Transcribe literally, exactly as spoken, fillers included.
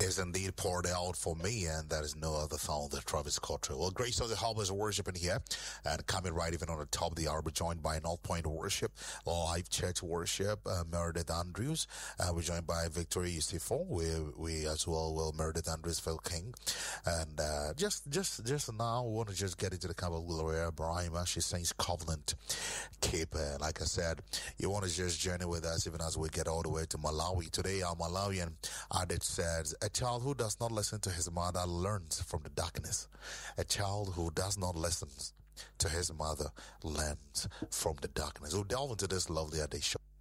is indeed poured out for me, and that is no other song than Travis Cottrell. Well, great songs of Harvest Worship in here, and coming right even on the top of the hour, we're joined by North Point Worship, Live Church Worship, uh, Meredith Andrews. Uh, we're joined by Victoria Yusifo. We we as well will Meredith Andrews, Phil King, and uh, just just just now we want to just get into the kind of Gloria Brahima. She sings Covenant Keeper. Like I said, you want to just journey with us even as we get all the way to Malawi. Today, our Malawian adage says, a child who does not listen to his mother learns from the darkness. A child who does not listen to his mother learns from the darkness. We'll delve into this lovely adage.